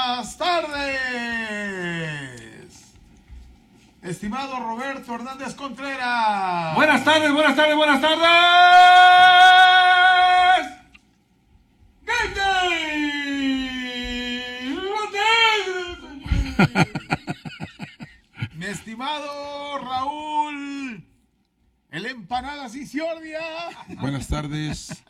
buenas tardes. Estimado Roberto Hernández Contreras. Buenas tardes, buenas tardes, buenas tardes. ¡Game Day! Mi estimado Raúl, el Empanadas y Ciordia. Buenas tardes,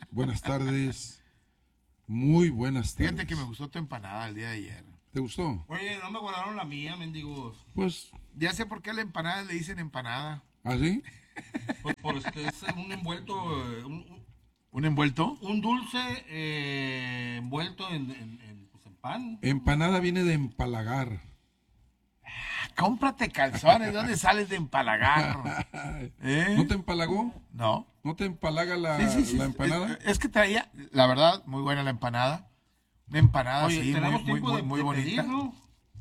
muy buenas tardes. Fíjate que me gustó tu empanada el día de ayer. ¿Te gustó? Oye, no me guardaron la mía, mendigos. Pues, Ya sé por qué a la empanada le dicen empanada. ¿así? Porque es un envuelto, ¿Un envuelto? un dulce envuelto en pan. Empanada viene de empalagar. Cómprate calzones. ¿De dónde sales de empalagar? ¿Eh? ¿No te empalagó? No. ¿No te empalaga la Sí. empanada? Es que traía, la verdad, muy buena la empanada. Una empanada Oye, así, tenemos muy tiempo bonita. de pedir, ¿no?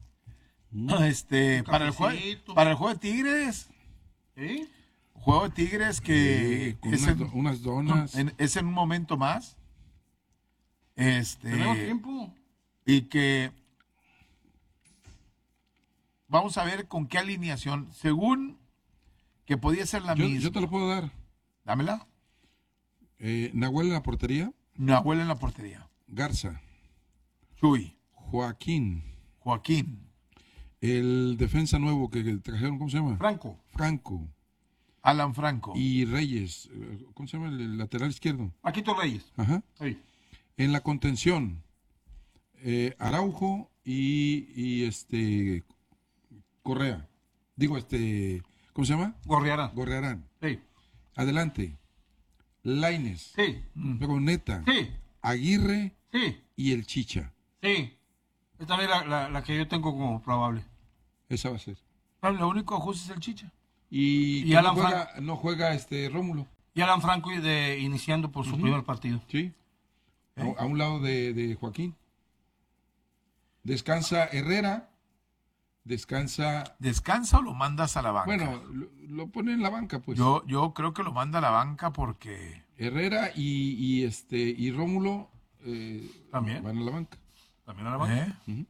Para el cafecito. para el juego de Tigres. ¿Sí? Juego de Tigres que Con es, unas donas. es en un momento más. Tenemos tiempo. Y que vamos a ver con qué alineación, según que podía ser la misma. Yo te lo puedo dar. Dámela. Nahuel en la portería. Nahuel en la portería. Garza. Chuy. Joaquín. El defensa nuevo que trajeron, ¿cómo se llama? Franco. Alan Franco. Y Reyes. ¿Cómo se llama el lateral izquierdo? Paquito Reyes. Ajá. Sí. En la contención, Araujo y Correa. ¿Cómo se llama? Gorrearán. Sí. Adelante. Lainez. Sí. Luego Neta. Sí. Aguirre Sí. y el Chicha. Sí. Es también la que yo tengo como probable. Esa va a ser. Lo único ajuste es el Chicha. Y Y que Alan no juega Rómulo. Y Alan Franco iniciando por su primer partido. Sí. A un lado de Joaquín. Descansa Herrera. ¿Descansa o lo mandas a la banca? Bueno, lo pone en la banca, pues. Yo creo que lo manda a la banca porque Herrera y Rómulo También. van a la banca. También a la banca. Ujú.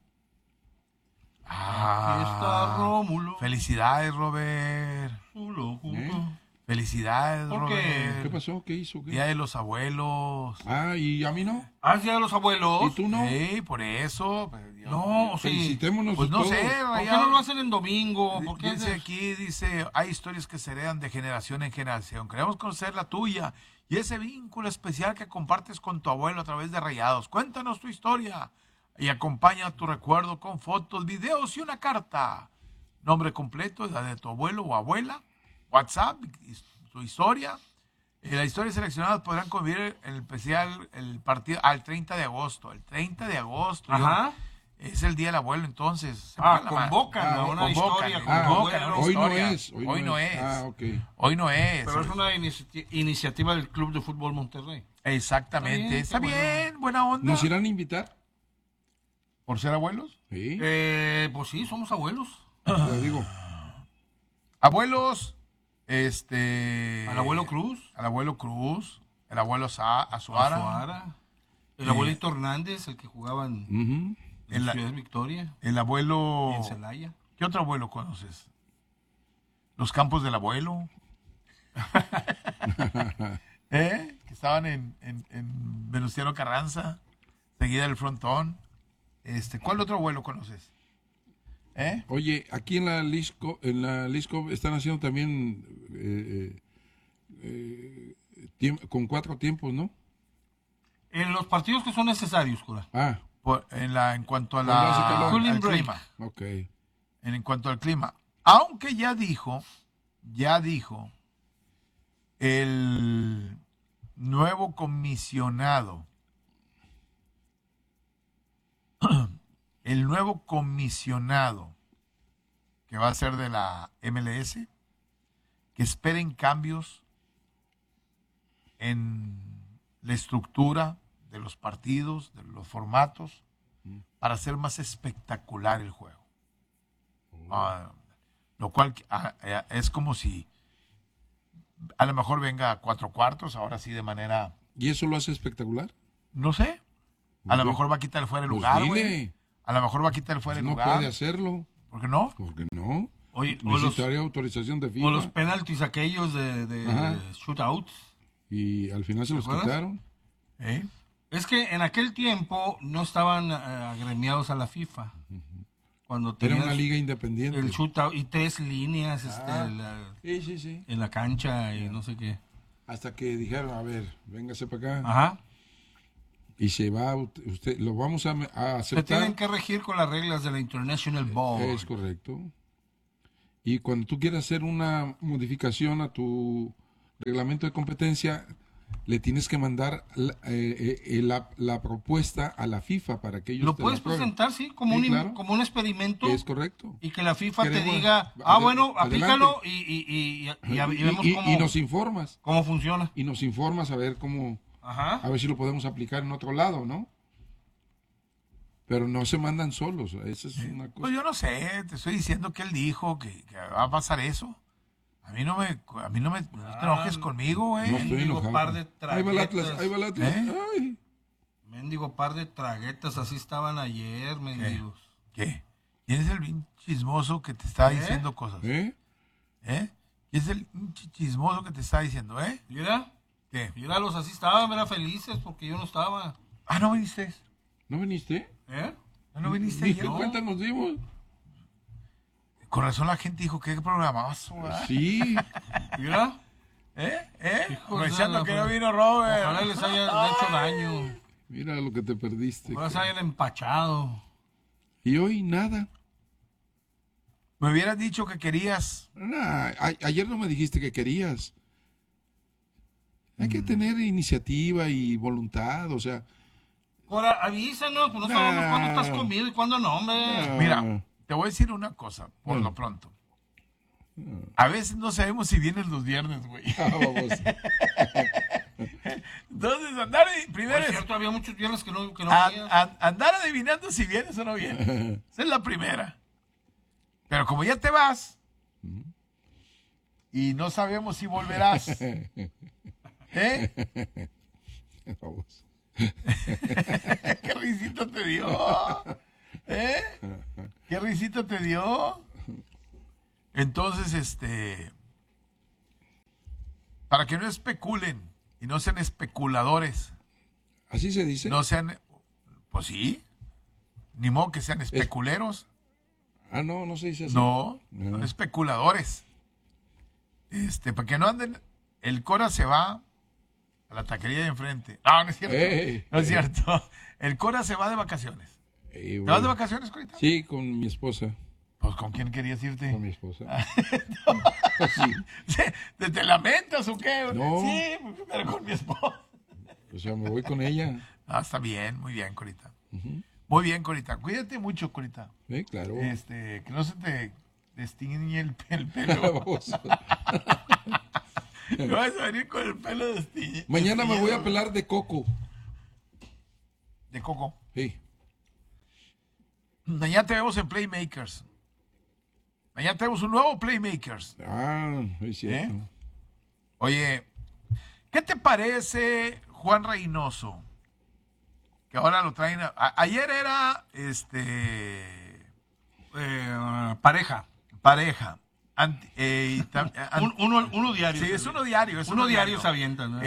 Aquí está Rómulo. Felicidades, Robert. Felicidades, ¿Por qué? Robert. ¿Qué pasó? ¿Qué hizo? ¿Qué? Día de los abuelos. ¿Y a mí no? Hacia de los abuelos. ¿Y tú no? Sí, por eso. Pues, No, sí. Felicitémonos Pues no todos. sé, ¿Por qué ya- no lo hacen en domingo? ¿Por qué dice, hay historias que se heredan de generación en generación. Queremos conocer la tuya y ese vínculo especial que compartes con tu abuelo a través de Rayados. Cuéntanos tu historia y acompaña tu recuerdo con fotos, videos y una carta. Nombre completo, edad de tu abuelo o abuela, WhatsApp, tu historia. Las historias seleccionadas podrán convivir en el especial, el partido, al 30 de agosto. El 30 de agosto. Ajá. Es el día del abuelo, entonces. Convocan a una historia. con tu Convocan a abuelo. una Hoy no historia. es. Hoy no es. Ok. Hoy no es. Pero es una iniciativa del Club de Fútbol Monterrey. Exactamente. Está bien, buena onda. ¿Nos irán a invitar? ¿Por ser abuelos? Sí. Pues sí, somos abuelos. Te digo. Abuelos, Al abuelo Cruz. el abuelo Azuara, Azuara. El abuelito Hernández, el que jugaba en Ujú. Ciudad Victoria. el abuelo... Y en Celaya. ¿Qué otro abuelo conoces? Los campos del abuelo. Que estaban en Venustiano Carranza, seguida del frontón. ¿Cuál otro abuelo conoces? Oye, aquí en la Lisco están haciendo también con 4 tiempos, ¿no? En los partidos que son necesarios, cura. En cuanto a Cuando hace calor. Cooling al break. clima. Ok. En cuanto al clima. Aunque ya dijo el nuevo comisionado, que va a ser de la MLS, que esperen cambios en la estructura de los partidos, de los formatos, para hacer más espectacular el juego. Lo cual es como si a lo mejor venga a 4 cuartos, ahora sí de manera... ¿Y eso lo hace espectacular? No sé. A lo Pues mejor va a quitar fuera el pues lugar, dile. güey. A lo mejor va a quitar fuera de No lugar. puede hacerlo. ¿Por qué no? Porque no. Oye, o los, Necesitaría autorización de FIFA. o los penaltis aquellos de shootouts. Y al final se los acuerdas? quitaron. ¿Eh? Es que en aquel tiempo no estaban agremiados a la FIFA. Cuando Era tenías una liga independiente. el shootout y 3 líneas Sí. en la cancha y no sé qué. Hasta que dijeron, a ver, véngase para acá. Ajá. Y se va, usted, lo vamos a Se aceptar. tienen que regir con las reglas de la International Ball. Es correcto. Y cuando tú quieras hacer una modificación a tu reglamento de competencia, le tienes que mandar la propuesta a la FIFA para que ellos Lo te puedes la aprueben. presentar, sí, como, Sí, claro. como un experimento. Es correcto. Y que la FIFA te Queremos- diga, ade- bueno, adelante. aplícalo y vemos Y nos informas. cómo funciona. Y nos informas a ver Ajá. a ver si lo podemos aplicar en otro lado, ¿no? Pero no se mandan solos. Esa es una Pues cosa. yo no sé, te estoy diciendo que él dijo que va a pasar eso. No te enojes conmigo, güey. No estoy mendigo enojado. par de Ahí va el Atlas, traguetas. ahí va el Atlas. ¿Eh? Ay. Mendigo par de traguetas, así estaban ayer, mendigos. ¿Qué? ¿Quién es el bien chismoso que te está ¿Eh? diciendo cosas? ¿Eh? ¿Eh? ¿Quién es el chismoso que te está diciendo, Mira, ¿Qué? míralos, así estaban, eran felices porque yo no estaba. Ah, ¿no viniste? ¿No viniste? ¿Eh? ¿No viniste Ni ayer? cuenta nos dimos. Con razón la gente dijo que programazo, ¿verdad? Sí. Mira, Hijos Aprovechando de que no vino Robert. ojalá les haya hecho daño. Mira lo que te perdiste. Ojalá se hayan empachado. Y hoy nada. Me hubieras dicho que querías. Ayer no me dijiste que querías. Hay que tener iniciativa y voluntad, o sea. Ahora, avísanos, pues no sabemos cuándo estás comido y cuándo no, hombre. Mira, te voy a decir una cosa, por lo pronto. A veces no sabemos si vienes los viernes, güey. Vamos. Entonces, primero Es es cierto, había muchos viernes que no venías. andar adivinando si vienes o no vienes. Esa es la primera. Pero como ya te vas y no sabemos si volverás, Vamos. ¿qué risita te dio? ¿Qué risita te dio? Entonces, para que no especulen y no sean especuladores, Así se dice. no sean, pues sí, ni modo que sean especuleros, No se dice así. no, son especuladores. Para que no anden, el Cora se va a la taquería de enfrente. No es cierto. No es cierto. El Cora se va de vacaciones. ¿Te vas de vacaciones, Corita? Sí, con mi esposa. Pues, ¿con quién querías irte? Con mi esposa. Sí. ¿Te lamentas o qué? No. Sí, pero con mi esposa. O sea, me voy con ella. Está bien, muy bien, Corita. Muy bien, Corita. Cuídate mucho, Corita. Sí, claro. Que no se te destiñe el pelo. Vamos. No vas a venir con el pelo destiñe. Mañana me voy a pelar de coco. De coco. Sí. Mañana te vemos en Playmakers. Mañana tenemos un nuevo Playmakers. Es cierto. Oye, ¿qué te parece Juan Reynoso? Que ahora lo traen. Ayer era Pareja. pareja. Uno diario. Sí, es uno diario. Uno diario se avienta, ¿no?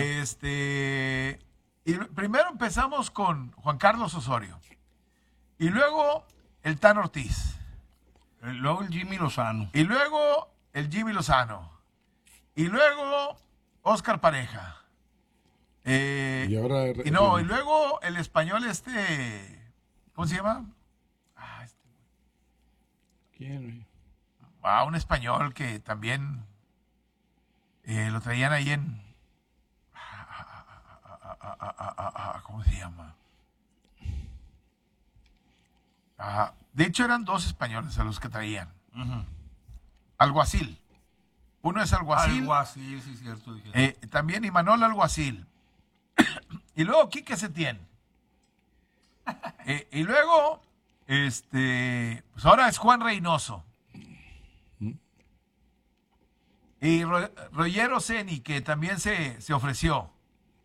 Y primero empezamos con Juan Carlos Osorio. Y luego el Tan Ortiz. Luego el Jimmy Lozano. Y luego el Jimmy Lozano. Y luego Oscar Pareja. Y ahora. Y luego el español ¿cómo se llama? ¿Quién? Un español que también lo traían ahí en... ¿Cómo se llama? De hecho eran dos españoles a los que traían. Alguacil. Uno es Alguacil. Alguacil, sí, cierto. También Imanol Alguacil. Y luego Quique Setién. Y luego, pues ahora es Juan Reynoso. Y Rogero Ceni, que también se ofreció.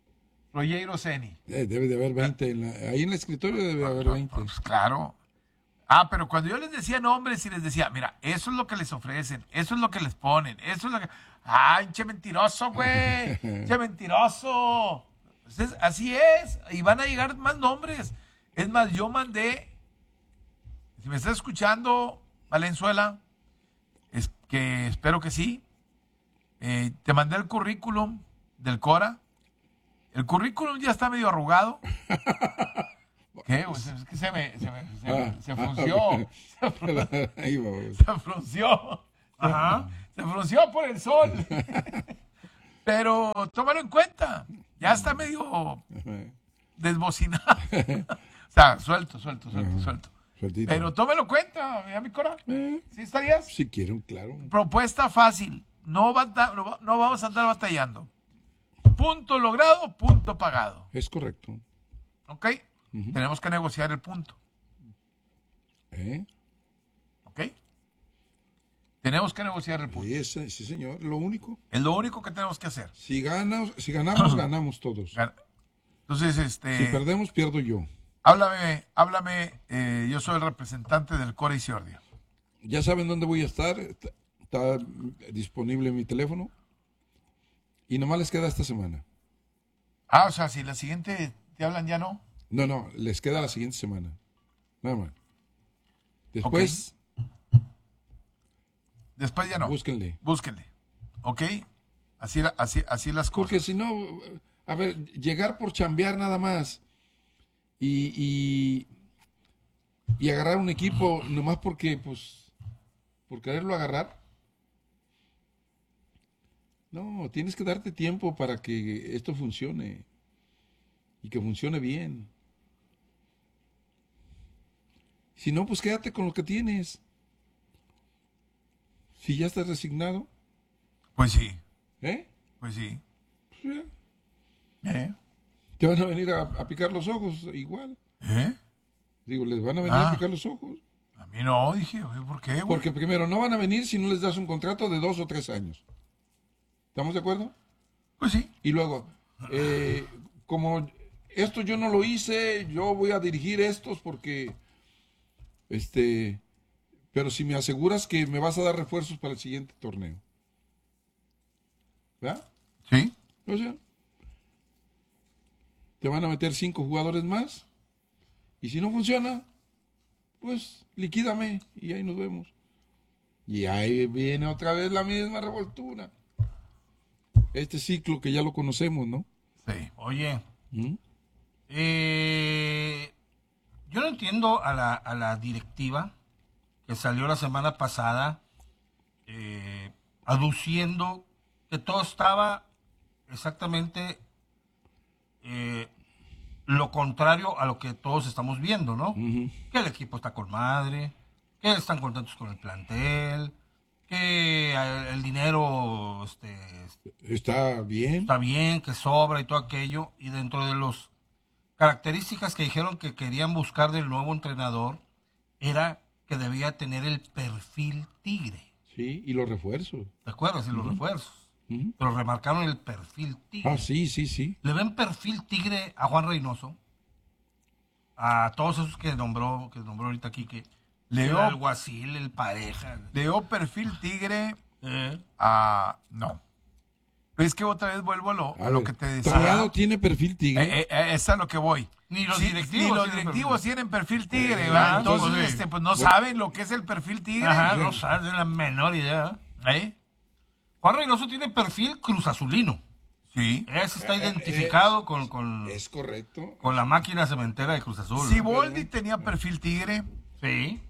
Rogero Ceni. Debe de haber 20. Ahí en el escritorio debe de haber 20. Pues claro. Ah, pero cuando yo les decía nombres y les decía, mira, eso es lo que les ofrecen, eso es lo que les ponen, eso es lo que... ¡Ay, che mentiroso, güey! ¡Che mentiroso! Entonces, así es, y van a llegar más nombres. Es más, yo mandé, si me estás escuchando, Valenzuela, es que espero que sí, te mandé el currículum del Cora. El currículum ya está medio arrugado. ¿Qué? Pues es que se frunció. Ahí vamos. Se frunció. Ajá. Se frunció por el sol. Pero tómalo en cuenta. Ya está medio desbocinado. O sea, suelto. Sueltito. Pero tómalo en cuenta, mira mi Cora. ¿Sí estarías? Si quieren, claro. Propuesta fácil. No vamos a andar batallando. Punto logrado, punto pagado. Es correcto. ¿Ok? Tenemos que negociar el punto. ¿Ok? Tenemos que negociar el punto. Sí, señor. Lo único. Es lo único que tenemos que hacer. Si ganamos, ganamos todos. Entonces, Si perdemos, pierdo yo. háblame. Yo soy el representante del Cora Isiordia. Ya saben dónde voy a estar. Está disponible mi teléfono. Y nomás les queda esta semana. Ah, o sea, si la siguiente te hablan ya no. No, les queda la siguiente semana. Nada más. Después, Después ya no. búsquenle. ¿Ok? Así las cosas. Porque si no, a ver, llegar por chambear nada más y agarrar un equipo nomás porque, pues, por quererlo agarrar. No, tienes que darte tiempo para que esto funcione y que funcione bien. Si no, pues quédate con lo que tienes. Si ya estás resignado, Pues sí. pues ya, ¿Eh? te van a venir a picar los ojos igual. Digo, les van a venir a picar los ojos. A mí no, dije, oye, ¿por qué, güey? Porque primero, no van a venir si no les das un contrato de 2 o 3 años. ¿Estamos de acuerdo? Pues sí. Y luego, como esto yo no lo hice, yo voy a dirigir estos porque, pero si me aseguras que me vas a dar refuerzos para el siguiente torneo. ¿Verdad? Sí. O sea, te van a meter 5 jugadores más y si no funciona, pues liquídame y ahí nos vemos. Y ahí viene otra vez la misma revoltura. Este ciclo que ya lo conocemos, ¿no? Sí. Oye, yo no entiendo a la directiva que salió la semana pasada aduciendo que todo estaba exactamente lo contrario a lo que todos estamos viendo, ¿no? Que el equipo está con madre, que están contentos con el plantel, que el dinero Está bien. está bien, que sobra y todo aquello, y dentro de las características que dijeron que querían buscar del nuevo entrenador, era que debía tener el perfil tigre. Sí, y los refuerzos. ¿Te acuerdas? Y los refuerzos. Pero remarcaron el perfil tigre. Ah, sí. ¿Le ven perfil tigre a Juan Reynoso? A todos esos que nombró ahorita aquí, que el alguacil, el pareja. Leo perfil tigre. No. Pero es que otra vez vuelvo a lo que te decía. Torrado tiene perfil tigre. Es a lo que voy. Ni los directivos tienen perfil tigre, ¿verdad? Entonces, pues no saben lo que es el perfil tigre. Ajá, no saben la menor idea. Juan Reynoso tiene perfil cruzazulino. Sí. Ese está identificado con Es correcto. con la máquina cementera de Cruz Azul. Siboldi tenía perfil tigre. Sí.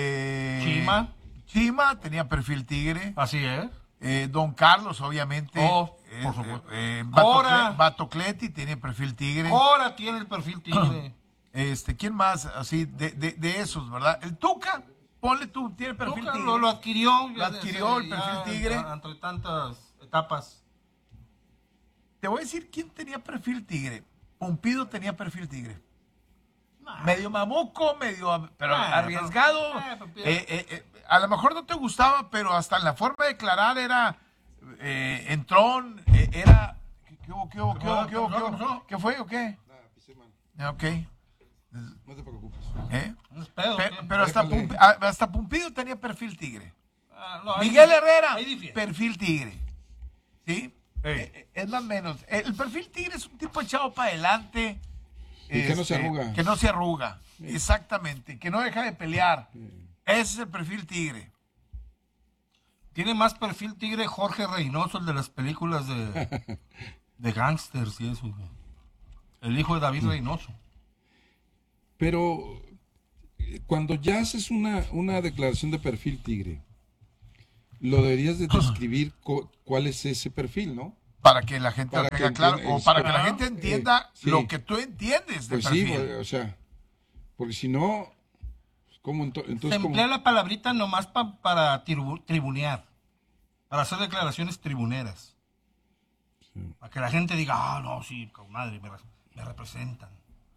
Chima tenía perfil tigre. Así es. Don Carlos, obviamente. Por supuesto. Batocleti tiene perfil tigre. Cora tiene el perfil tigre. ¿Quién más? Así, de esos, ¿verdad? El Tuca, ponle tú, tiene perfil tigre. Lo adquirió. Lo adquirió el perfil tigre. Entre tantas etapas. Te voy a decir quién tenía perfil tigre. Pompido tenía perfil tigre. Medio mamuco, pero arriesgado. A lo mejor no te gustaba, pero hasta en la forma de declarar era entrón, era... ¿Qué hubo? ¿Qué fue o qué? Ok. No te preocupes. ¿Eh? ¿No es pedo? Pero, ¿qué? pero hasta, Déjale. hasta Pumpido tenía perfil tigre. No, ahí Miguel difiere, Herrera, ahí difiere. perfil tigre. ¿Sí? Es más o menos. El perfil tigre es un tipo echado para adelante. Y que no se arruga. Que no se arruga. Exactamente. Que no deja de pelear. Ese es el perfil tigre. Tiene más perfil tigre Jorge Reynoso, el de las películas de gangsters y eso. Güey. El hijo de David Reynoso. Pero cuando ya haces una declaración de perfil tigre, lo deberías de describir cuál es ese perfil, ¿no? Para que la gente Para lo tenga que claro. entienda- O para que la Ajá. gente entienda Sí. lo que tú entiendes de Pues sí, perfil. o sea, porque si no, ¿cómo Se entonces cómo? emplea la palabrita nomás para tribunear. Para hacer declaraciones tribuneras. Para que la gente diga, ah, no, sí, madre, me representan.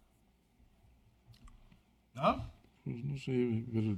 ¿No? Pues no sé, pero,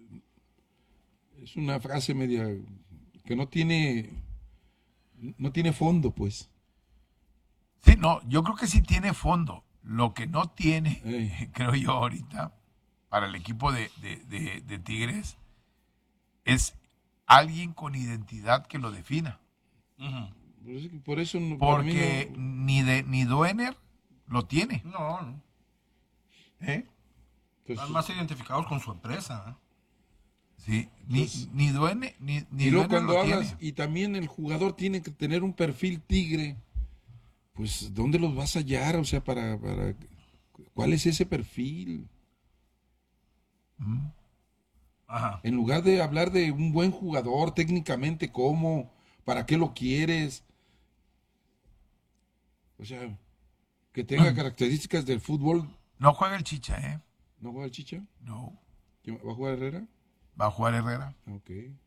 es una frase media que no tiene fondo, pues. Sí, no, yo creo que sí tiene fondo. Lo que no tiene, Ey. creo yo ahorita, para el equipo de Tigres, es alguien con identidad que lo defina. Ujú. Por eso para mí Porque ni Duener lo tiene. No, no. ¿Eh? pues, Están más identificados con su empresa. ¿Eh? Sí, ni Duener, ni y luego Duener cuando lo hablas, tiene. y también el jugador tiene que tener un perfil tigre, pues ¿dónde los vas a hallar? O sea, para ¿cuál es ese perfil? Ajá. En lugar de hablar de un buen jugador técnicamente, ¿cómo? ¿Para qué lo quieres? O sea, que tenga características del fútbol. No juega el Chicha, ¿eh? ¿No juega el Chicha? No. ¿Va a jugar Herrera? Va a jugar Herrera. Ok.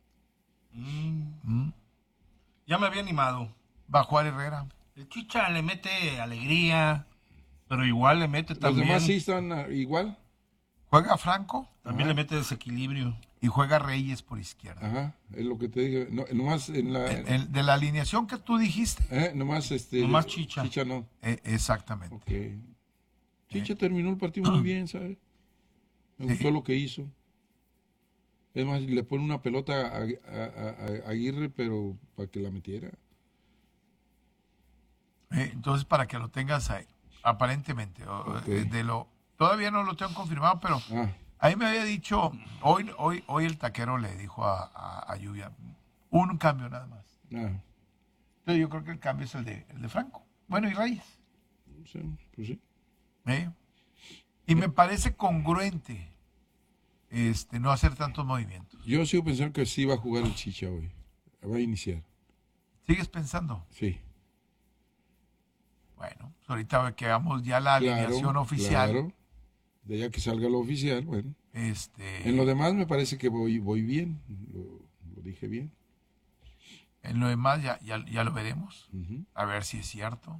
Ya me había animado. Va a jugar Herrera. El Chicha le mete alegría, pero igual le mete Los también. demás sí están igual. Juega Franco También le mete desequilibrio. y juega Reyes por izquierda. Ajá, es lo que te digo. No, nomás en la. De la alineación que tú dijiste. Nomás Nomás Chicha. Chicha no. Exactamente. Ok. Chicha terminó el partido muy bien, ¿sabes? Me gustó lo que hizo. Es más, le pone una pelota a Aguirre, pero para que la metiera. Entonces, para que lo tengas ahí, aparentemente. Ok. Todavía no lo tengo confirmado, pero Ah, ahí me había dicho, hoy el taquero le dijo a Lluvia, un cambio nada más. ah, Entonces yo creo que el cambio es el de Franco. Bueno, y Reyes. no sé, pues sí. Y me parece congruente no hacer tantos movimientos. Yo sigo pensando que sí va a jugar el Chicha hoy. Va a iniciar. ¿Sigues pensando? Sí. Bueno, pues ahorita que hagamos ya la alineación oficial. Claro. De ya que salga lo oficial, bueno. En En lo demás me parece que voy bien. Lo dije bien. En lo demás ya lo veremos. Ujú. A ver si es cierto.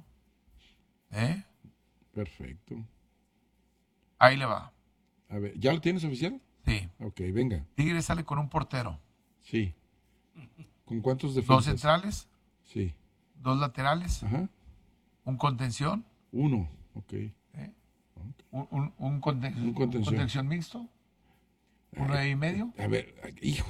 Perfecto. Ahí le va. A ver, ¿ya lo tienes oficial? Sí. Ok, venga. Tigres sale con un portero. Sí. ¿Con cuántos 2 defensas? centrales, Sí. 2 laterales, Ajá. un contención, 1. Ok. un contención. contención mixto, un 9.5, A ver, hijo.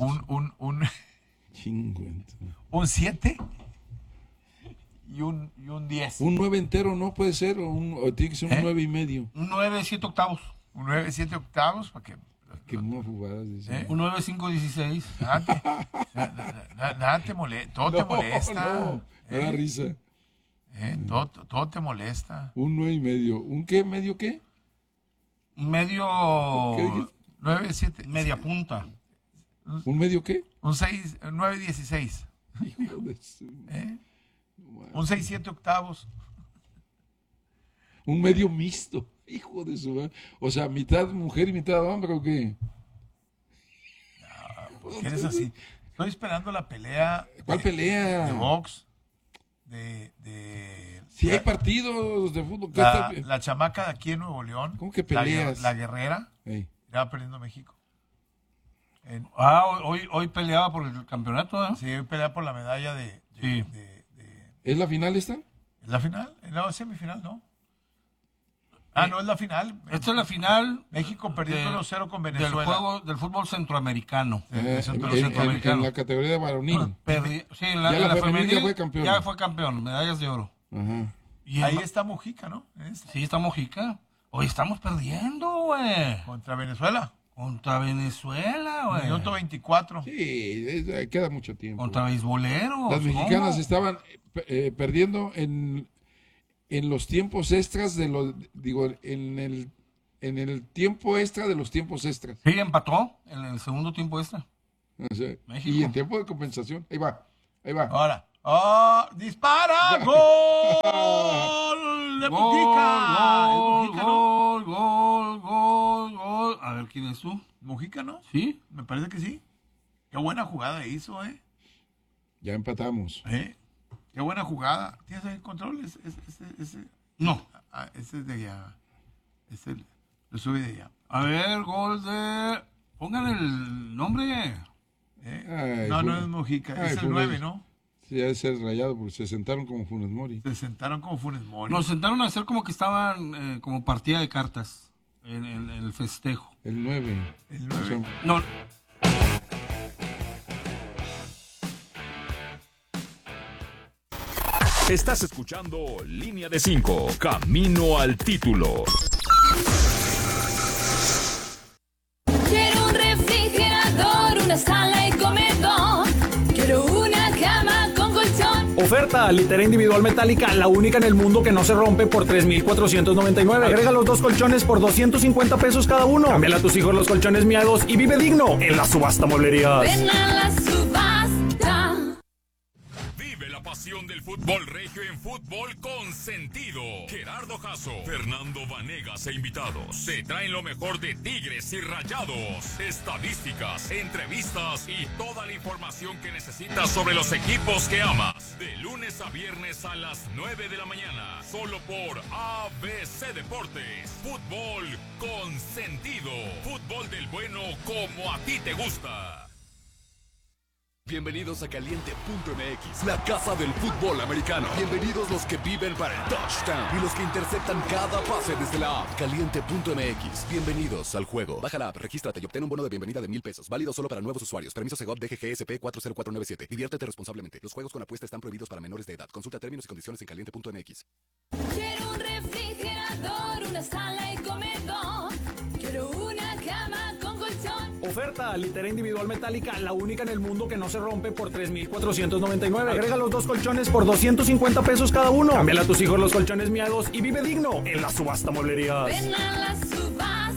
Chingo. un 7 y un 10. Un 9 entero no puede ser, o tiene que ser un 9.5. Un 9, 7 octavos. Un 9, 7 octavos, para que Qué más jugadas. Dice. Un 9, 5, 16. nada te molesta, todo te molesta. No, me da risa. Todo te molesta. Un 9.5. ¿Un qué? ¿Medio qué? Medio. ¿Qué dijiste? 9, 7. Media punta. ¿Un medio qué? Un 6, 9, 16. Hijo de su- Un 6, 7 octavos. Un medio mixto. Hijo de su madre. O sea, mitad mujer y mitad hombre, ¿o qué? ¿Por qué eres así? Estoy esperando la pelea. ¿Cuál pelea? De box. Si hay partidos de fútbol. ¿qué La, está- la chamaca de aquí en Nuevo León. ¿Cómo que peleas? La guerrera. Ey, Ya perdiendo México. Hoy peleaba por el campeonato, ¿eh? Sí, pelea por la medalla de Sí. ¿Es la final esta? ¿Es la final? ¿Es la semifinal? No. No es la final. Esta es la final México perdiendo 1-0 con del Venezuela. juego del fútbol centroamericano. En la categoría de varonil. Sí, en Ya la la femenil femenil ya fue campeón. ya fue campeón, medallas de oro. Ajá. Y Ahí está Mujica, ¿no? Sí, está Mojica. Hoy estamos perdiendo, güey. Contra Venezuela. Contra Venezuela, güey. Minuto 24. Sí, queda mucho tiempo. Contra beisboleros. Las mexicanas ¿cómo? estaban perdiendo en los tiempos extras en el tiempo extra de los tiempos extras. Sí, empató en el segundo tiempo extra. O sea, México. y en tiempo de compensación. Ahí va. Ahora. ¡Dispara! ¡Gol! ¡De Mujica! ¿Es Mujica, no? Gol. A ver, ¿quién es tú? ¿Mujica, no? ¿Sí? Me parece que sí. Qué buena jugada hizo, Ya empatamos. Qué buena jugada. ¿Tienes ahí el control? No. Ese es de allá. Lo sube de allá. A ver, gol de... Pongan el nombre. No es Mujica. Es el Funes. 9, ¿no? Sí, debe ser rayado porque se sentaron como Funes Mori. Se sentaron como Funes Mori. Nos sentaron a hacer como que estaban como partida de cartas en el festejo. El 9. El 9. O sea, No. Estás escuchando Línea de 5, Camino al Título. Quiero un refrigerador, una sala y comedor. Quiero una cama con colchón. Oferta, litera individual metálica, la única en el mundo que no se rompe por 3,499. Agrega los 2 colchones por 250 pesos cada uno. Cámbiale a tus hijos los colchones miados y vive digno en la subasta mueblerías. Ven a la subasta. Vive la pasión del fútbol regio en Fútbol con Sentido. Gerardo Jasso, Fernando Vanegas e invitados te traen lo mejor de Tigres y Rayados, estadísticas, entrevistas y toda la información que necesitas sobre los equipos que amas. De lunes a viernes a las 9 de la mañana, solo por ABC Deportes. Fútbol con Sentido. Fútbol del bueno como a ti te gusta. Bienvenidos a Caliente.mx, la casa del fútbol americano. Bienvenidos los que viven para el touchdown y los que interceptan cada pase desde la app. Caliente.mx, bienvenidos al juego. Baja la app, regístrate y obtén un bono de bienvenida de $1,000. Válido solo para nuevos usuarios. Permiso Segov DGGSP 40497. Diviértete responsablemente. Los juegos con apuesta están prohibidos para menores de edad. Consulta términos y condiciones en Caliente.mx. Quiero un refrigerador, una sala y comedor. Quiero una cama con colchón. Oferta, litera individual metálica, la única en el mundo que no se rompe por 3,499. Agrega los 2 colchones por 250 pesos cada uno. Cámbiale a tus hijos los colchones miados y vive digno en la subasta mueblerías. Ven a la subasta.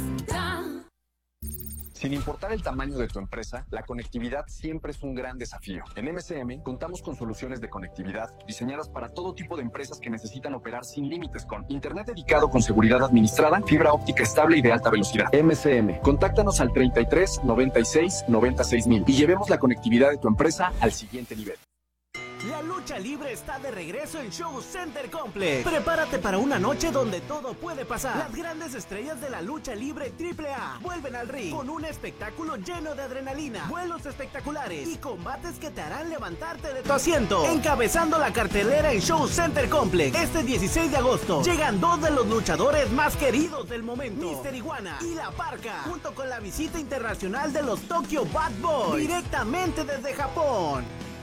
Sin importar el tamaño de tu empresa, la conectividad siempre es un gran desafío. En MCM contamos con soluciones de conectividad diseñadas para todo tipo de empresas que necesitan operar sin límites con internet dedicado con seguridad administrada, fibra óptica estable y de alta velocidad. MCM, contáctanos al 33 96 96 mil y llevemos la conectividad de tu empresa al siguiente nivel. La lucha libre está de regreso en Show Center Complex. Prepárate para una noche donde todo puede pasar. Las grandes estrellas de la lucha libre AAA vuelven al ring con un espectáculo lleno de adrenalina, vuelos espectaculares y combates que te harán levantarte de tu asiento. Encabezando la cartelera en Show Center Complex, este 16 de agosto, llegan 2 de los luchadores más queridos del momento, Mr. Iguana y La Parca, junto con la visita internacional de los Tokyo Bad Boys, directamente desde Japón.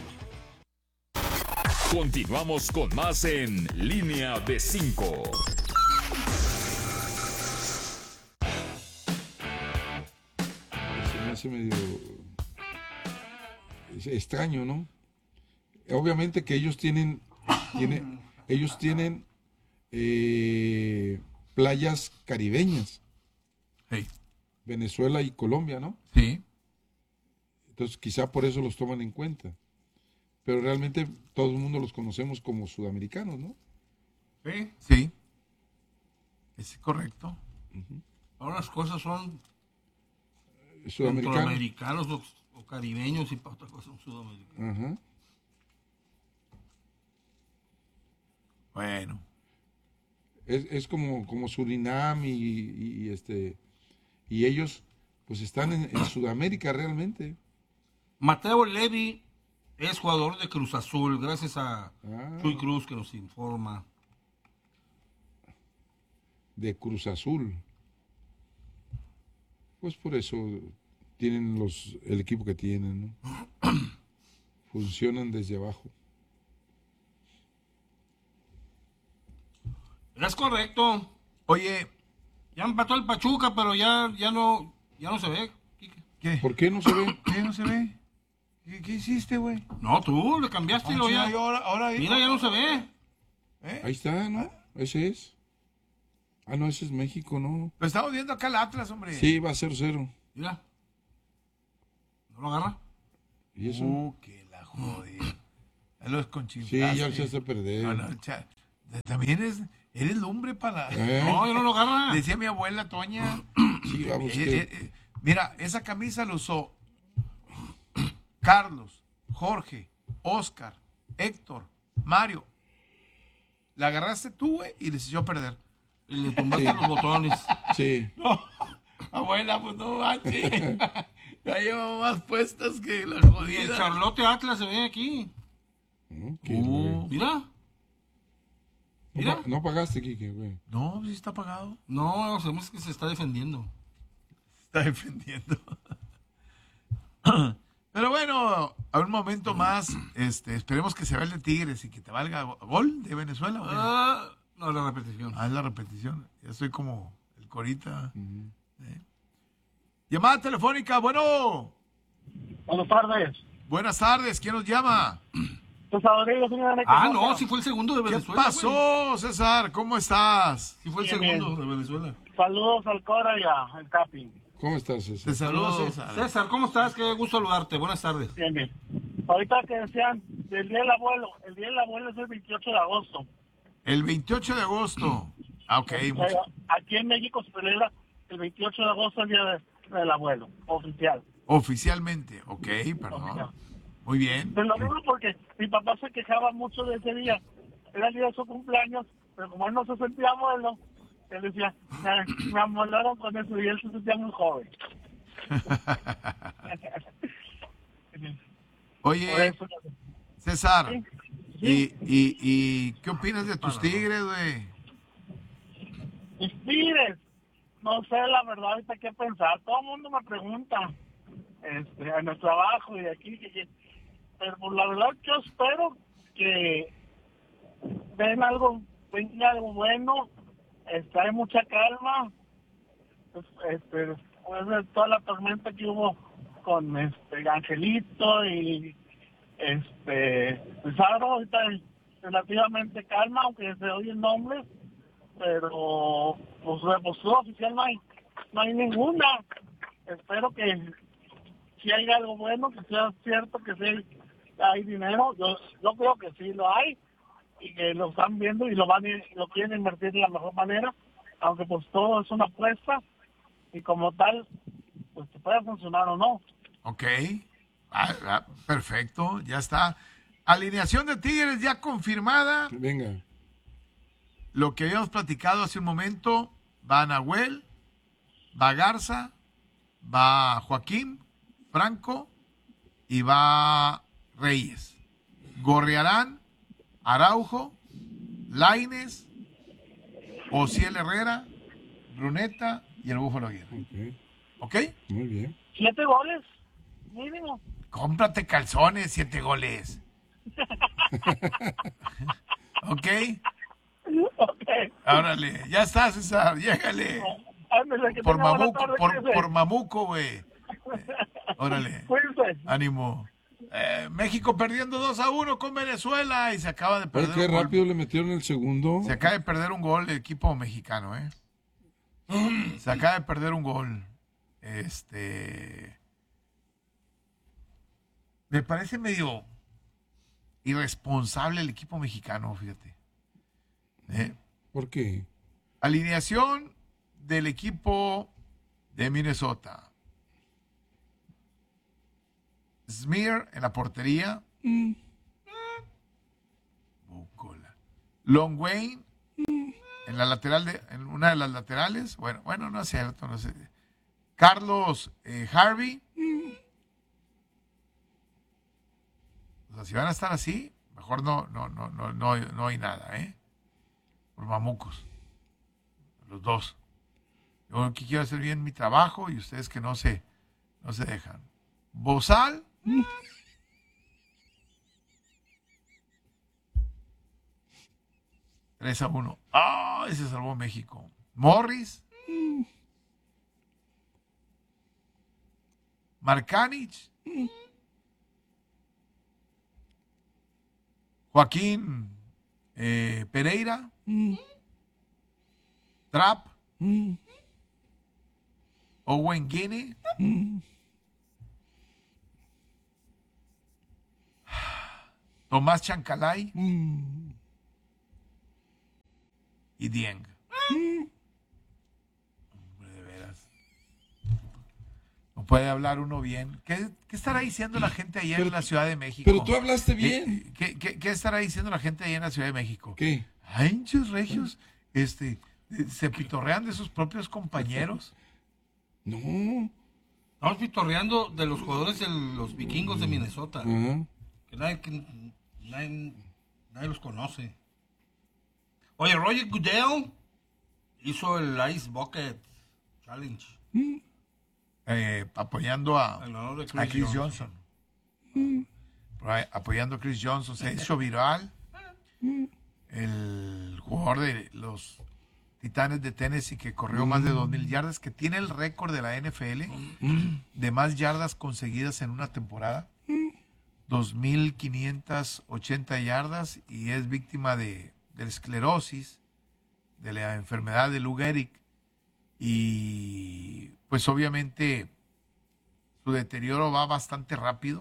Continuamos con más en Línea de 5. Se me hace medio extraño, ¿no? Obviamente que ellos tienen playas caribeñas, Sí. Venezuela y Colombia, ¿no? Sí. Entonces quizá por eso los toman en cuenta. Pero realmente todo el mundo los conocemos como sudamericanos, ¿no? Sí. Es correcto. Ahora las cosas son Sudamericanos. centroamericanos o caribeños y para otra cosa son sudamericanos. Ajá. Bueno. Es como Surinam y ellos pues están en Sudamérica realmente. Mateo Levy es jugador de Cruz Azul, gracias a Chuy Cruz que nos informa. de Cruz Azul. Pues por eso tienen el equipo que tienen, ¿no? Funcionan desde abajo. Es correcto. Oye, Ya empató el Pachuca, pero ya no se ve. ¿qué? ¿Por qué no se ve? ¿Qué no se ve? ¿Qué hiciste, güey? No, tú le cambiaste y lo ya. Ahora, Mira, ya no se ve. Ahí está, ¿no? Ese es. Ah, no, ese es México, ¿no? Pero estamos viendo acá el Atlas, hombre. Sí, va 0-0. Mira. ¿No lo agarra? ¿Y eso? Que la jodida. Ya lo Sí, desconchiflaste. ya lo echaste a perder. No, también eres lumbre para... No, yo no lo agarra. Decía mi abuela Toña. Sí, vamos, Mira, esa camisa la usó Carlos, Jorge, Oscar, Héctor, Mario. La agarraste tú, güey, y les echó a perder. Y le tumbaste los botones. Sí. No, abuela, pues no manches. Ya llevamos más puestas que la Y el jodida. Charlotte Atlas se ve aquí. Mira. Mira. No pagaste, Quique, güey. No, sí está pagado. No, sabemos que se está defendiendo. Está defendiendo. Pero bueno, a un momento más, esperemos que se vea el de Tigres y que te valga gol de Venezuela. ¿O qué? No, la repetición. Es la repetición. Ya estoy como el corita. Llamada telefónica, bueno. Buenas tardes. Buenas tardes, ¿quién nos llama? No, sí fue el segundo de Venezuela. ¿Qué pasó, César? ¿Cómo estás? Sí fue el Bien, segundo de Venezuela. Saludos al Cora y al Capi. ¿Cómo estás, César? Te saludo, César. César, ¿cómo estás? Qué gusto saludarte. Buenas tardes. Bien, bien. Ahorita que decían del Día del Abuelo, el Día del Abuelo es el 28 de agosto. El 28 de agosto. Ok. Aquí en México se celebra el 28 de agosto, el Día del Abuelo, oficial. Oficialmente, ok, perdón. Oficial. Muy bien. Pero lo digo porque mi papá se quejaba mucho de ese día. Era el día de su cumpleaños, pero como él no se sentía abuelo, él decía, me amolaron con eso y él se sentía muy joven. Oye, César, Sí. ¿y qué opinas de tus Tigres, güey? Mis Tigres, no sé la verdad ahorita qué pensar. Todo el mundo me pregunta en el trabajo y aquí, pero por la verdad yo espero que venga algo bueno. Hay mucha calma después de toda la tormenta que hubo con Angelito y Pizarro. Ahorita es relativamente calma, aunque se oyen nombres, pero pues oficial no hay ninguna. Espero que si hay algo bueno, que sea cierto, que sí hay dinero. Yo creo que sí lo hay y que lo están viendo y lo quieren invertir de la mejor manera, aunque pues todo es una apuesta y como tal pues te puede funcionar o no. Ok, perfecto, ya está. Alineación de Tigres ya confirmada. Venga. Lo que habíamos platicado hace un momento, va Nahuel, va Garza, va Joaquín, Franco y va Reyes. Gorriarán, Araujo, Lainez, Ociel Herrera, Bruneta y el Búfalo Aguirre. ¿Ok? Muy bien. 7 goles, mínimo. Cómprate calzones, 7 goles. ¿Ok? Ok. Órale, ya está, César, llégale. Ándale, que Por tenga buena Mamuco, tarde, por Mamuco, güey. Órale. Cuídense. Ánimo. México perdiendo 2-1 con Venezuela y se acaba de perder Qué un gol. rápido le metieron el segundo. Se acaba de perder un gol el equipo mexicano, ¿eh? Se acaba de perder un gol. Me parece medio irresponsable el equipo mexicano, fíjate. ¿Por qué? Alineación del equipo de Minnesota. Smear en la portería. Bucola. Long Wayne en la lateral en una de las laterales. Bueno, no es cierto, no sé. Carlos Harvey. O sea, si van a estar así, mejor no hay nada, ¿eh? Por mamucos. Los dos. Yo que quiero hacer bien mi trabajo y ustedes que no se dejan. Bozal. 3-1. ¡Ah! Ese salvó México. Morris. Markanich. Joaquín Pereira. Trapp. Owen Guinea. Tomás Chancalay. Y Dieng. Hombre, de veras. No puede hablar uno bien. ¿Qué estará diciendo la gente allá en la Ciudad de México? Pero tú hablaste bien. ¿Qué estará diciendo la gente allá en la Ciudad de México? ¿Qué? Ay, hinchos regios, se pitorrean de sus propios compañeros. No. Estamos pitorreando de los jugadores de los vikingos de Minnesota. Que nadie los conoce. Oye, Roger Goodell hizo el Ice Bucket Challenge. Apoyando a Chris Johnson. Apoyando a Chris Johnson. Se hizo viral. El jugador de los Titanes de Tennessee que corrió más de 2,000 yardas, que tiene el récord de la NFL de más yardas conseguidas en una temporada. 2,580 yardas y es víctima de esclerosis, de la enfermedad de Lou Gehrig, y pues obviamente su deterioro va bastante rápido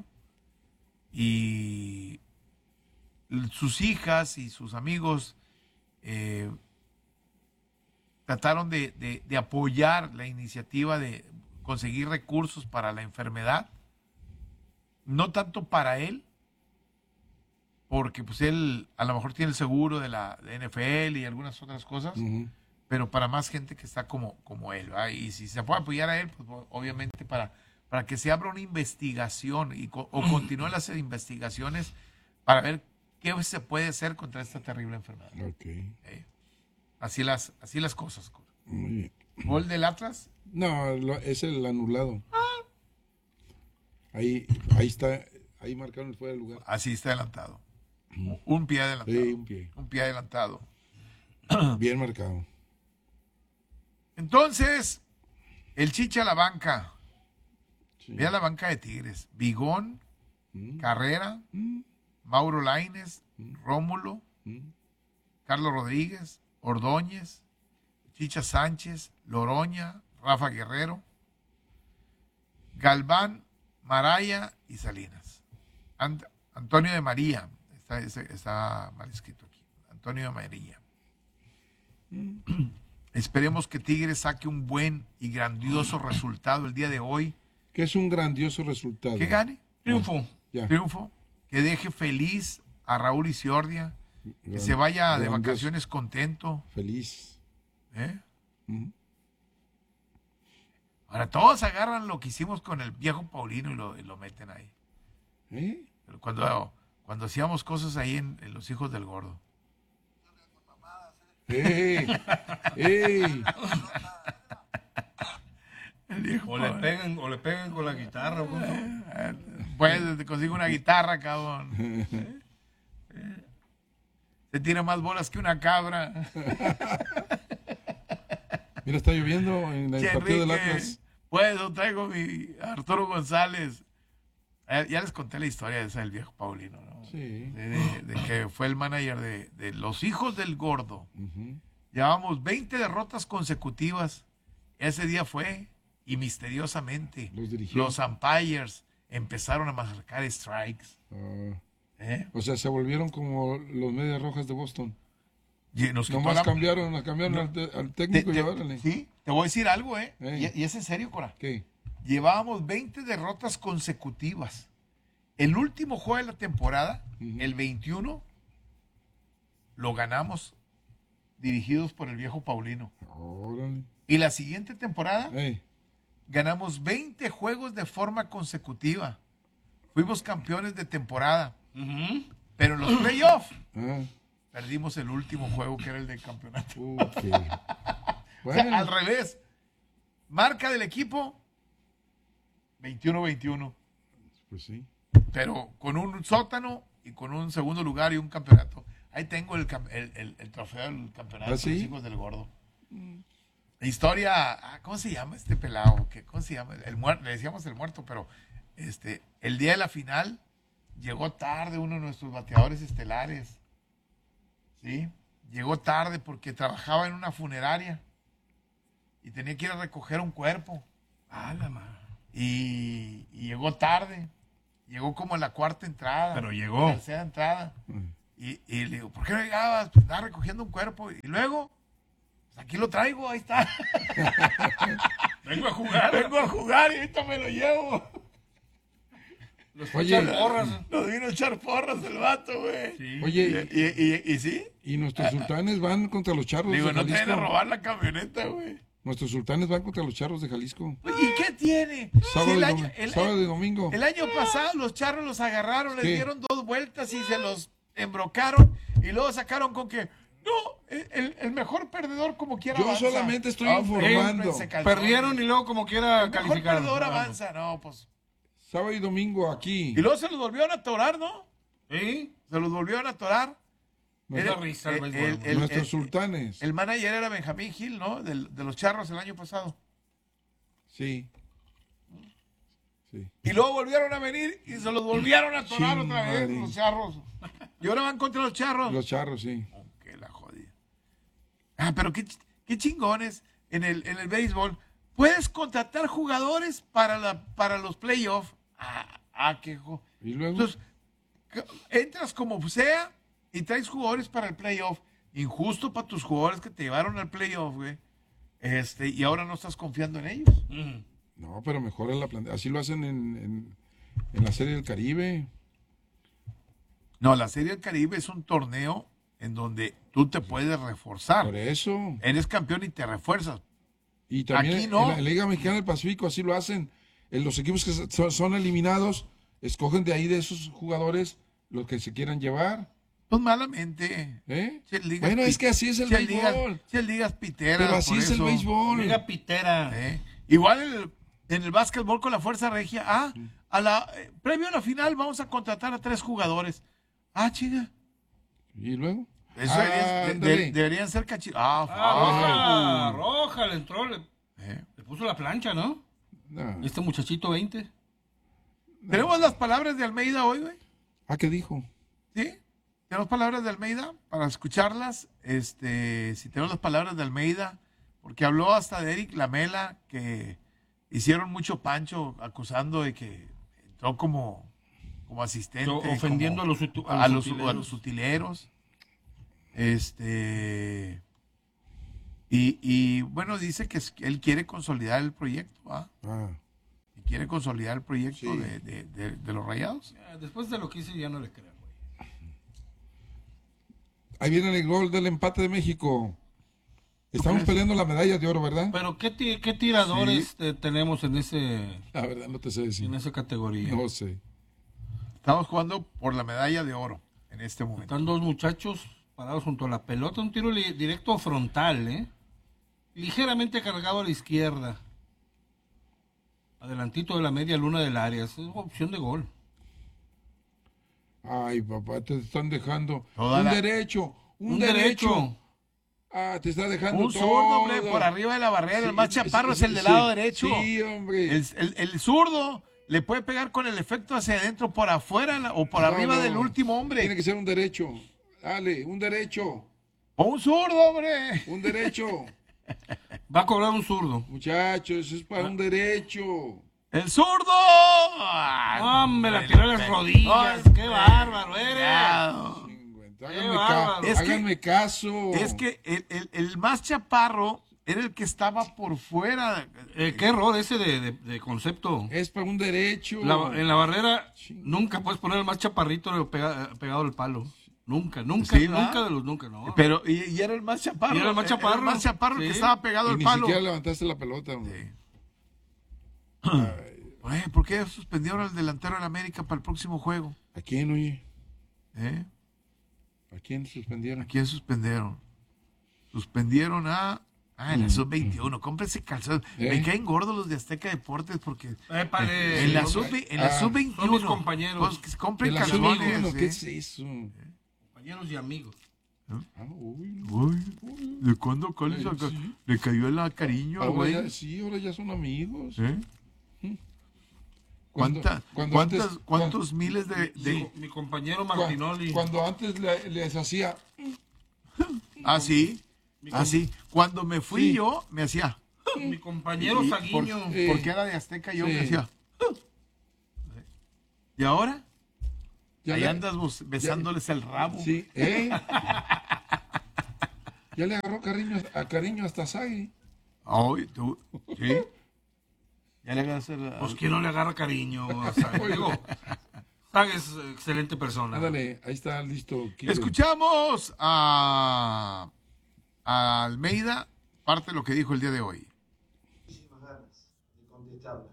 y sus hijas y sus amigos trataron de apoyar la iniciativa de conseguir recursos para la enfermedad, no tanto para él, porque pues él a lo mejor tiene el seguro de la NFL y algunas otras cosas, pero para más gente que está como él, ¿verdad? Y si se puede apoyar a él, pues obviamente para que se abra una investigación o continúen las investigaciones para ver qué se puede hacer contra esta terrible enfermedad. Así las cosas. Muy bien. ¿Gol del Atlas? No, es el anulado. Ahí está, ahí marcaron el fuera de lugar. Así está adelantado. Un pie adelantado. Sí, un pie. Un pie adelantado. Bien marcado. Entonces, el Chicha a la banca. Sí. Ve a la banca de Tigres. Vigón, Carrera, Mauro Lainez, Rómulo, Carlos Rodríguez, Ordóñez, Chicha Sánchez, Loroña, Rafa Guerrero, Galván, Maraya y Salinas. Antonio de María. Está mal escrito aquí. Antonio de María. Esperemos que Tigres saque un buen y grandioso resultado el día de hoy. ¿Qué es un grandioso resultado? Que gane. Triunfo. Triunfo. Que deje feliz a Raúl Isiordia. Que se vaya de vacaciones contento. Feliz. Ahora todos agarran lo que hicimos con el viejo Paulino y lo meten ahí. Pero cuando hacíamos cosas ahí en Los Hijos del Gordo. ¡Ey! O le pegan con la guitarra. Pues te consigo una guitarra, cabrón. Se tira más bolas que una cabra. Mira, está lloviendo en el partido del Atlas. Pues yo traigo mi Arturo González. Ya les conté la historia esa del viejo Paulino, ¿no? Sí. De que fue el manager de Los Hijos del Gordo. Llevamos 20 derrotas consecutivas. Ese día fue, y misteriosamente, los umpires empezaron a marcar strikes. O sea, se volvieron como los Medias Rojas de Boston. Nomás cambiaron al técnico y órale. Sí, te voy a decir algo, y es en serio, Cora. ¿Qué? Llevábamos 20 derrotas consecutivas. El último juego de la temporada, el 21, lo ganamos dirigidos por el viejo Paulino. Órale. Y la siguiente temporada, ganamos 20 juegos de forma consecutiva. Fuimos campeones de temporada. Pero en los playoffs, perdimos el último juego, que era el del campeonato. O sea, Bueno. al revés. Marca del equipo 21-21. Pues sí. Pero con un sótano y con un segundo lugar y un campeonato. Ahí tengo el trofeo del campeonato ¿Ah, sí? de los hijos del gordo. Historia, ¿cómo se llama este pelado? ¿Cómo se llama? Le decíamos el muerto, pero el día de la final llegó tarde uno de nuestros bateadores estelares. ¿Sí? Llegó tarde porque trabajaba en una funeraria y tenía que ir a recoger un cuerpo. La madre. Y llegó tarde. Llegó como a la cuarta entrada. Pero llegó. Tercera entrada. Y le digo, ¿por qué no llegabas? Pues andaba recogiendo un cuerpo. Y luego, pues aquí lo traigo, ahí está. Vengo a jugar. Vengo a jugar y ahorita me lo llevo. Oye, Nos vino a echar porras el vato, güey. Sí. Oye, ¿Y sí? y nuestros sultanes van contra los charros Digo, de no te Jalisco. vayan a robar la camioneta, güey. Nuestros sultanes van contra los charros de Jalisco. ¿Y qué tiene? Sábado, Si sábado y domingo. El año pasado los charros los agarraron, les ¿Qué? dieron 2 vueltas y se los embrocaron y luego sacaron con que no, el mejor perdedor como quiera Yo avanza. solamente estoy No, informando. pónganse calzones. Perdieron y luego como quiera El mejor calificaron. perdedor avanza, no, pues. Sábado y domingo aquí. Y luego se los volvieron a atorar, ¿no? ¿Sí? Se los volvieron a atorar. Me da risa el béisbol. Nuestros sultanes. El manager era Benjamín Gil, ¿no? De los charros el año pasado. Sí. Sí. Y luego volvieron a venir y se los volvieron a atorar otra vez Chingadín. los charros. Y ahora van contra los charros. Los charros, sí. Que la jodida. Pero qué chingones en el béisbol. Puedes contratar jugadores para los playoffs. Y luego. Entonces, entras como sea y traes jugadores para el playoff. Injusto para tus jugadores que te llevaron al playoff, güey. Y ahora no estás confiando en ellos. No, pero mejor en la planta. Así lo hacen en la Serie del Caribe. No, la Serie del Caribe es un torneo en donde tú te puedes reforzar. Por eso. Eres campeón y te refuerzas. Y también Aquí no. en la Liga Mexicana del Pacífico así lo hacen. Los equipos que son eliminados escogen de ahí de esos jugadores los que se quieran llevar. Pues malamente. ¿Eh? Ligas Bueno, es que así es el béisbol. Ligas piteras. Pero así por es el eso. béisbol. Liga pitera. Igual en el básquetbol con la Fuerza Regia. Previo a la final vamos a contratar a 3 jugadores. Chica. ¿Y luego? Eso deberían ser cachitos. Roja, le entró, le puso la plancha, ¿no? No. Este muchachito 20. Tenemos las palabras de Almeida hoy, güey. ¿Qué dijo? ¿Sí? Tenemos palabras de Almeida para escucharlas. Si tenemos las palabras de Almeida, porque habló hasta de Eric Lamela, que hicieron mucho pancho acusando de que entró como asistente. Ofendiendo a los utileros. Y bueno, dice que él quiere consolidar el proyecto, y quiere consolidar el proyecto de los Rayados. Después de lo que hice ya no le creo, güey. Ahí viene el gol del empate de México. Estamos peleando la medalla de oro, ¿verdad? Pero ¿qué tiradores tenemos en ese? La verdad no te sé decir. En esa categoría. No sé. Estamos jugando por la medalla de oro en este momento. Están 2 muchachos parados junto a la pelota, un tiro directo frontal, ligeramente cargado a la izquierda, adelantito de la media luna del área. Es opción de gol. Ay, papá, te están dejando Un derecho. Te está dejando un todo. zurdo, hombre, por arriba de la barrera. El más chaparro es el del lado derecho. Sí, hombre. El zurdo le puede pegar con el efecto hacia adentro, por afuera o por arriba del último hombre. Tiene que ser un derecho. Dale, un derecho. O un zurdo, hombre. Un derecho. Va a cobrar un zurdo. Muchachos, eso es para un derecho. ¡El zurdo! ¡Hombre, la tiró en las rodillas! ¡Qué bárbaro eres! Háganme caso. Es que el más chaparro era el que estaba por fuera. Qué error ese de concepto. Es para un derecho. En la barrera nunca puedes poner el más chaparrito pegado al palo. Nunca, Sí, nunca de los nunca, no. Pero, y era el más chaparro. Y era el más chaparro. Era el más chaparro que estaba pegado Y al ni palo. siquiera levantaste la pelota, hombre. Oye, ¿por qué suspendieron al delantero de la América para el próximo juego? ¿A quién, oye? ¿A quién suspendieron? quién suspendieron? Suspendieron a En la sub-21, cómprese calzón. Me caen gordos los de Azteca Deportes porque en la sub-21 son mis compañeros. Pues que se compren De la calzones. sub-21, ¿qué es eso? Compañeros y amigos. ¿De cuándo le cayó el cariño, Ahora güey? ahora ya son amigos. ¿Cuántos miles de... Mi compañero Martinoli. Cuando antes les hacía... sí. Cuando me fui yo, me hacía... Mi compañero Saguiño. Porque era de Azteca, yo me hacía... ¿Y ahora? Ahí andas besándoles el rabo. Sí, ya le agarró cariño hasta Sagui. ¿Tú? ¿Sí? Ya le agarras Pues ¿quién no le agarra cariño a Sagui? Digo, Sagui es excelente persona. Ándale, ahí está listo. Escuchamos a Almeida, parte de lo que dijo el día de hoy. Muchísimas ganas de contestarla.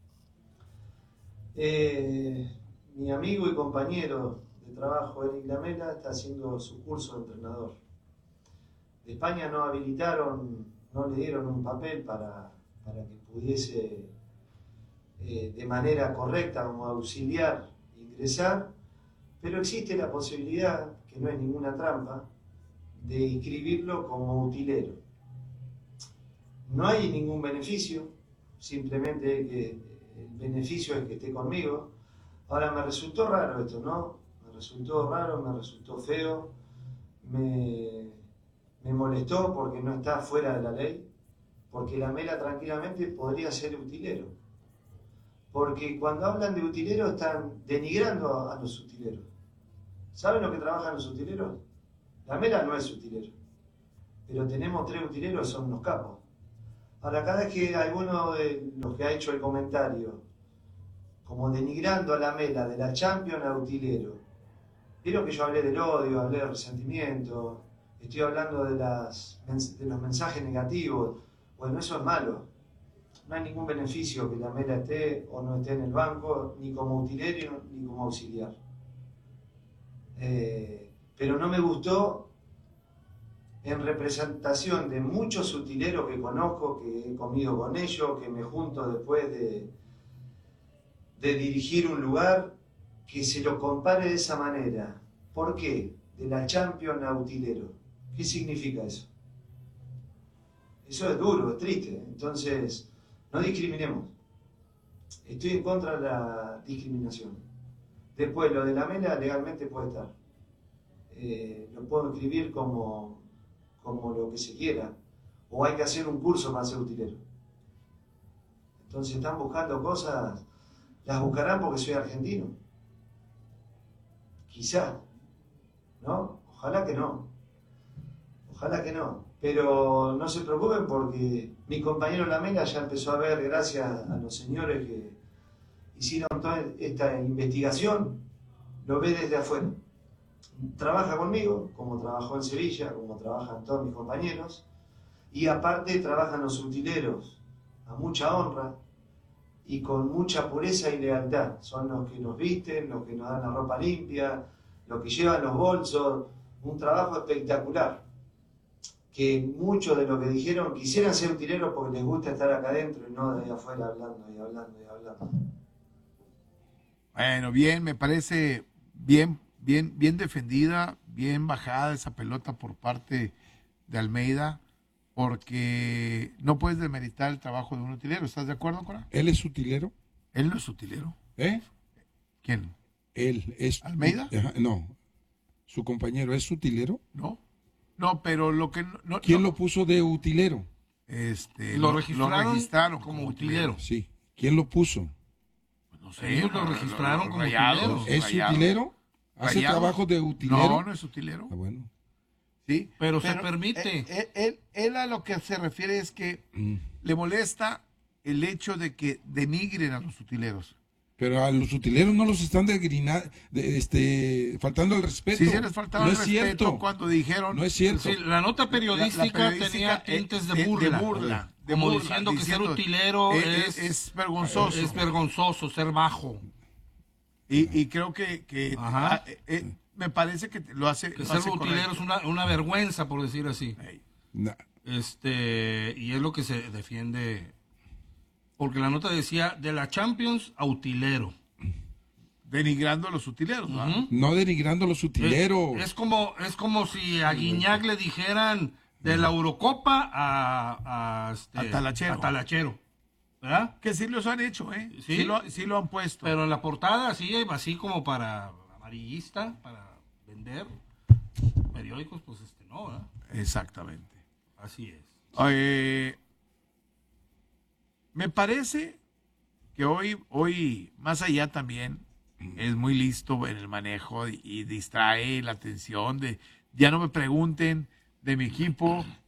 Mi amigo y compañero de trabajo, Eric Lamela, está haciendo su curso de entrenador. De España no habilitaron, no le dieron un papel para que pudiese de manera correcta como auxiliar ingresar, pero existe la posibilidad, que no es ninguna trampa, de inscribirlo como utilero. No hay ningún beneficio, simplemente que el beneficio es que esté conmigo. Ahora me resultó raro esto, ¿no? Me resultó raro, me resultó feo, me molestó porque no está fuera de la ley, porque Lamela tranquilamente podría ser utilero. Porque cuando hablan de utilero están denigrando a los utileros. ¿Saben lo que trabajan los utileros? Lamela no es utilero, pero tenemos 3 utileros, son unos capos. Ahora, cada vez que alguno de los que ha hecho el comentario, como denigrando a Lamela de la Champions a utilero, vieron que yo hablé del odio, hablé del resentimiento, estoy hablando de los mensajes negativos. Bueno, eso es malo. No hay ningún beneficio que Lamela esté o no esté en el banco, ni como utilero ni como auxiliar. Pero no me gustó, en representación de muchos utileros que conozco, que he comido con ellos, que me junto después de dirigir un lugar, que se lo compare de esa manera. ¿Por qué? De la Champions a utilero. ¿Qué significa eso? Eso es duro, es triste. Entonces, no discriminemos. Estoy en contra de la discriminación. Después, lo de Lamela legalmente puede estar. Lo puedo escribir como lo que se quiera. O hay que hacer un curso para ser utilero. Entonces, están buscando cosas, las buscarán porque soy argentino. Quizá. ¿No? Ojalá que no. Ojalá que no. Pero no se preocupen porque mi compañero Lamela ya empezó a ver, gracias a los señores que hicieron toda esta investigación, lo ve desde afuera. Trabaja conmigo, como trabajó en Sevilla, como trabajan todos mis compañeros, y aparte trabajan los utileros a mucha honra y con mucha pureza y lealtad. Son los que nos visten, los que nos dan la ropa limpia, los que llevan los bolsos, un trabajo espectacular. Que muchos de los que dijeron quisieran ser utileros porque les gusta estar acá adentro y no de ahí afuera hablando y hablando y hablando. Bueno, bien, me parece bien defendida, bien bajada esa pelota por parte de Almeida, porque no puedes demeritar el trabajo de un utilero. ¿Estás de acuerdo, Cora? ¿Él es utilero? Él no es utilero. ¿Quién? Él es... ¿Almeida? No. ¿Su compañero es utilero? No, pero lo que... ¿Quién lo puso de utilero? Lo registraron como utilero. Sí. ¿Quién lo puso? No sé. Ellos lo registraron como utilero. ¿Es utilero? ¿Hace trabajo de utilero? No es utilero. Bueno. Sí, pero se permite. Él a lo que se refiere es que le molesta el hecho de que denigren a los utileros. Pero a los utileros no los están faltando el respeto. Sí, se les faltaba el respeto cierto. Cuando dijeron... No es cierto. Sí, la nota periodística tenía tintes de burla. Como diciendo que ser utilero es vergonzoso. Es vergonzoso, ser bajo. Y creo que me parece que lo hace... Que ser utilero es una vergüenza, por decir así. Y es lo que se defiende, porque la nota decía de la Champions a utilero. Denigrando a los utileros, ¿no? No denigrando a los utileros. Es como si a Guiñac le dijeran de la Eurocopa a Talachero. ¿Verdad? Que sí los han hecho, ¿eh? Sí, sí lo han puesto. Pero en la portada sí, así como para amarillista, para vender periódicos, pues no, ¿verdad? Exactamente. Así es. Me parece que hoy más allá también es muy listo en el manejo y distrae la atención de ya no me pregunten de mi equipo,